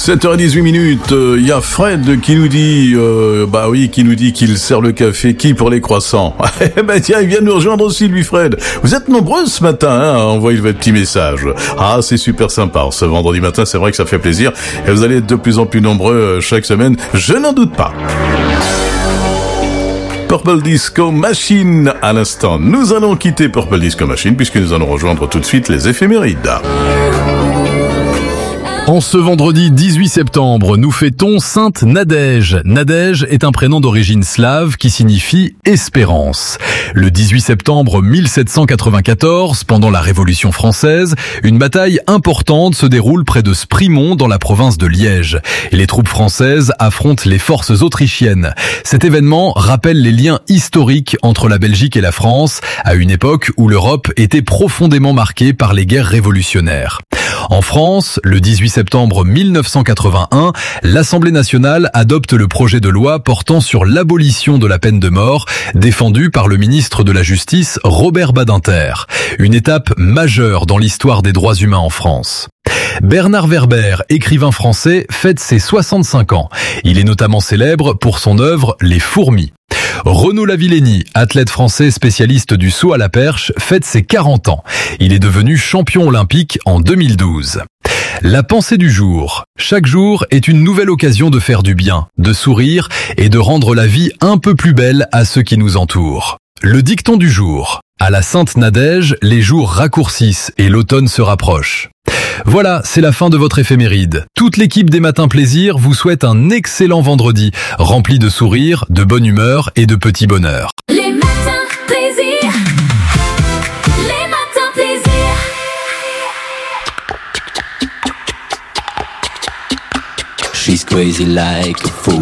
7h18, il y a Fred qui nous dit, qui nous dit qu'il sert le café, qui pour les croissants. Tiens, il vient de nous rejoindre aussi, lui, Fred. Vous êtes nombreux ce matin, à envoyer votre petit message. Ah, c'est super sympa. Ce vendredi matin, c'est vrai que ça fait plaisir. Et vous allez être de plus en plus nombreux chaque semaine, je n'en doute pas. Purple Disco Machine à l'instant. Nous allons quitter Purple Disco Machine puisque nous allons rejoindre tout de suite les éphémérides. En ce vendredi 18 septembre, nous fêtons Sainte Nadège. Nadège est un prénom d'origine slave qui signifie espérance. Le 18 septembre 1794, pendant la Révolution française, une bataille importante se déroule près de Sprimont dans la province de Liège. Et les troupes françaises affrontent les forces autrichiennes. Cet événement rappelle les liens historiques entre la Belgique et la France, à une époque où l'Europe était profondément marquée par les guerres révolutionnaires. En France, le 18 septembre 1981, l'Assemblée nationale adopte le projet de loi portant sur l'abolition de la peine de mort, défendu par le ministre de la Justice, Robert Badinter. Une étape majeure dans l'histoire des droits humains en France. Bernard Werber, écrivain français, fête ses 65 ans. Il est notamment célèbre pour son œuvre Les Fourmis. Renaud Lavillenie, athlète français spécialiste du saut à la perche, fête ses 40 ans. Il est devenu champion olympique en 2012. La pensée du jour. Chaque jour est une nouvelle occasion de faire du bien, de sourire et de rendre la vie un peu plus belle à ceux qui nous entourent. Le dicton du jour. À la Sainte Nadège, les jours raccourcissent et l'automne se rapproche. Voilà, c'est la fin de votre éphéméride. Toute l'équipe des Matins Plaisir vous souhaite un excellent vendredi, rempli de sourires, de bonne humeur et de petits bonheurs. Les Matins Plaisir. Les Matins Plaisir. She's crazy like a fool.